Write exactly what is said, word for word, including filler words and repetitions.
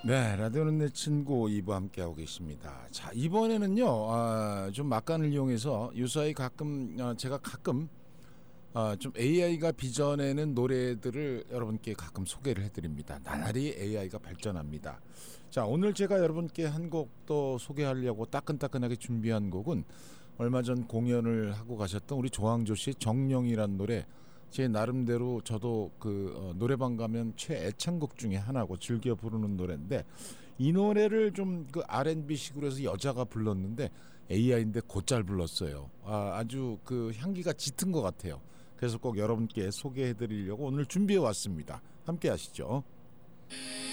네, 라디오는 내 친구 이 부 함께하고 계십니다. 자, 이번에는요, 아, 좀 막간을 이용해서 유사히 가끔, 아, 제가 가끔 아, 좀 에이아이가 빚어내는 노래들을 여러분께 가끔 소개를 해드립니다. 나날이 에이아이가 발전합니다. 자, 오늘 제가 여러분께 한 곡 또 소개하려고 따끈따끈하게 준비한 곡은 얼마 전 공연을 하고 가셨던 우리 조항조 씨의 정령이란 노래, 제 나름대로 저도 그 어, 노래방 가면 최애창곡 중에 하나고 즐겨 부르는 노래인데, 이 노래를 좀 그 알앤비식으로 해서 여자가 불렀는데 에이아이인데 곧잘 불렀어요. 아, 아주 그 향기가 짙은 것 같아요. 그래서 꼭 여러분께 소개해드리려고 오늘 준비해 왔습니다. 함께 하시죠.